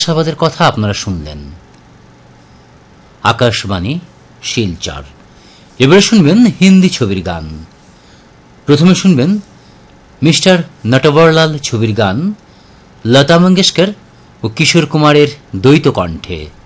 জিজ্ঞাসাবাদের কথা আপনারা শুনলেন। আকাশবাণী শিলচর। এবারে শুনবেন হিন্দি ছবির গান। প্রথমে শুনবেন মিস্টার নটবরলাল ছবির গান লতা মঙ্গেশকর ও কিশোর কুমারের দ্বৈত কণ্ঠে।